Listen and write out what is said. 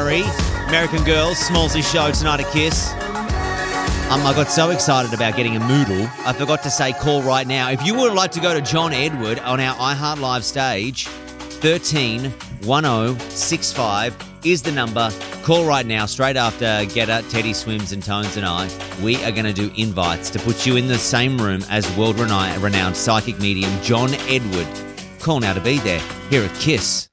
Harry. American Girls, Smallsy show tonight at Kiss. I got so excited about getting a Moodle, I forgot to say call right now. If you would like to go to John Edward on our iHeart Live stage, 131065 is the number. Call right now, straight after Getter, Teddy Swims and Tones and I. We are going to do invites to put you in the same room as world-renowned psychic medium John Edward. Call now to be there, here at Kiss.